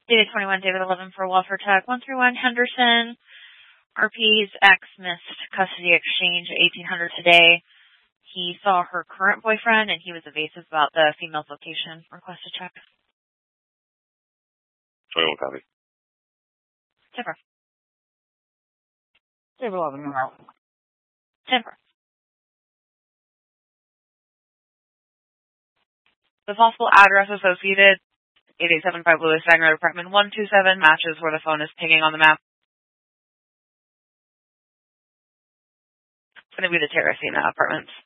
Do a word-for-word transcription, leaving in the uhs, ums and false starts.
Dated twenty-one, David eleven for Welfare Tech, one through one, Henderson. R P's ex missed custody exchange at eighteen hundred today. He saw her current boyfriend, and he was evasive about the female's location. Request a check. twenty-one copy. Timber. David eleven, number. Timber. The possible address associated, eighty-eight seventy-five Lewis Wagner, apartment one two seven, matches where the phone is pinging on the map. It's going to be the Terracina Apartments.